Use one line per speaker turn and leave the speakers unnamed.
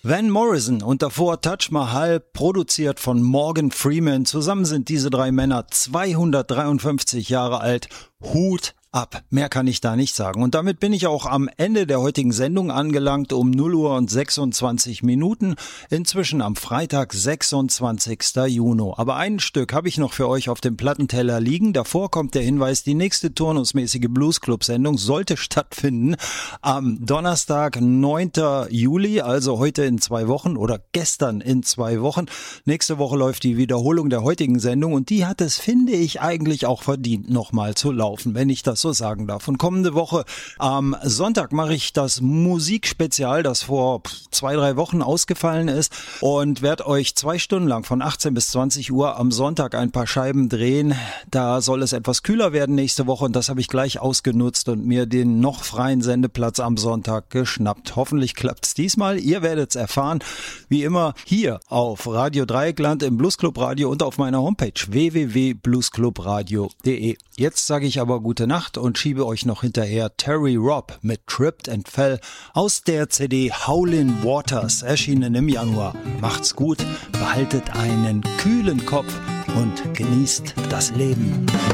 Van Morrison und davor Taj Mahal, produziert von Morgan Freeman. Zusammen sind diese drei Männer 253 Jahre alt. Hut ab. Mehr kann ich da nicht sagen. Und damit bin ich auch am Ende der heutigen Sendung angelangt, um 0 Uhr und 26 Minuten. Inzwischen am Freitag, 26. Juni. Aber ein Stück habe ich noch für euch auf dem Plattenteller liegen. Davor kommt der Hinweis, die nächste turnusmäßige Bluesclub-Sendung sollte stattfinden am Donnerstag, 9. Juli, also heute in 2 Wochen oder gestern in 2 Wochen. Nächste Woche läuft die Wiederholung der heutigen Sendung und die hat es, finde ich, eigentlich auch verdient, nochmal zu laufen, wenn ich das so sagen darf. Und kommende Woche am Sonntag mache ich das Musikspezial, das vor 2-3 Wochen ausgefallen ist, und werde euch 2 Stunden lang von 18 bis 20 Uhr am Sonntag ein paar Scheiben drehen. Da soll es etwas kühler werden nächste Woche und das habe ich gleich ausgenutzt und mir den noch freien Sendeplatz am Sonntag geschnappt. Hoffentlich klappt es diesmal. Ihr werdet es erfahren, wie immer hier auf Radio Dreieckland im Bluesclub Radio und auf meiner Homepage www.bluesclubradio.de. Jetzt sage ich aber gute Nacht und schiebe euch noch hinterher Terry Robb mit Tripped and Fell aus der CD Howlin' Waters, erschienen im Januar. Macht's gut, behaltet einen kühlen Kopf und genießt das Leben.